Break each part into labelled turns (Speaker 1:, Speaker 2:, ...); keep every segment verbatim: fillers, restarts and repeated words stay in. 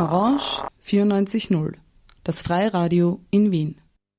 Speaker 1: Orange vierundneunzig Komma null, das Freiradio in Wien.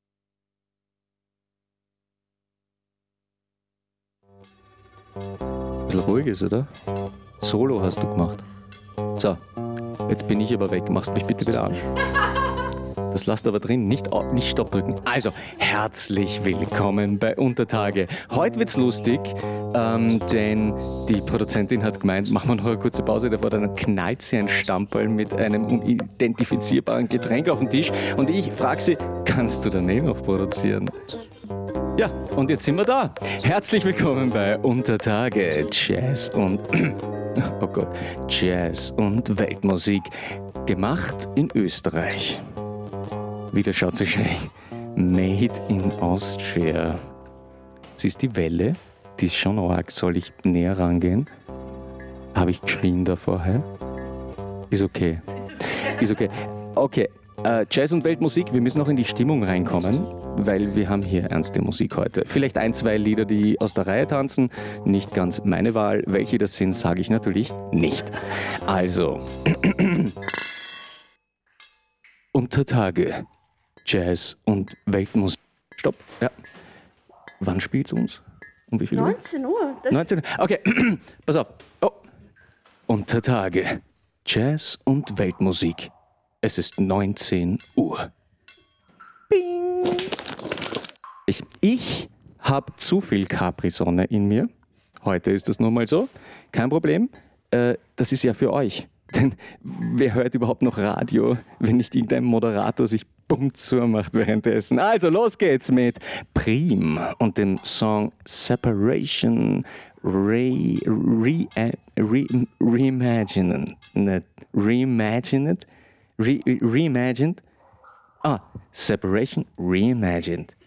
Speaker 2: Ein bisschen ruhig ist, oder? Solo hast du gemacht. So, jetzt bin ich aber weg. Machst mich bitte wieder an. Das lasst aber drin, nicht, nicht Stopp drücken. Also, herzlich willkommen bei Untertage. Heute wird's lustig, ähm, denn die Produzentin hat gemeint, machen wir noch eine kurze Pause, davor dann knallt sie ein Stamperl mit einem unidentifizierbaren Getränk auf den Tisch und ich frage sie, kannst du daneben noch produzieren? Ja, und jetzt sind wir da. Herzlich willkommen bei Untertage, Jazz und oh Gott, Jazz und Weltmusik, gemacht in Österreich. Wieder schaut sie schräg. Made in Austria. Sie ist die Welle, die ist schon arg. Soll ich näher rangehen? Habe ich geschrien da vorher? Ist okay. Ist okay. Okay, äh, Jazz und Weltmusik, wir müssen noch in die Stimmung reinkommen, weil wir haben hier ernste Musik heute. Vielleicht ein, zwei Lieder, die aus der Reihe tanzen. Nicht ganz meine Wahl. Welche das sind, sage ich natürlich nicht. Also, Untertage. Jazz und Weltmusik. Stopp. Ja. Wann spielt's uns? Um wie viel Uhr?
Speaker 3: neunzehn Uhr.
Speaker 2: neunzehn Uhr. Okay, pass auf. Oh. Untertage. Jazz und Weltmusik. Es ist neunzehn Uhr. Bing. Ich, ich habe zu viel Capri-Sonne in mir. Heute ist das nun mal so. Kein Problem. Äh, das ist ja für euch. Denn wer hört überhaupt noch Radio, wenn nicht irgendein Moderator sich Punkt zur macht währenddessen? Also los geht's mit Prim und dem Song Separation Re, Re, Re, Reimagined. Reimagined? Re, reimagined? Ah, Separation Reimagined.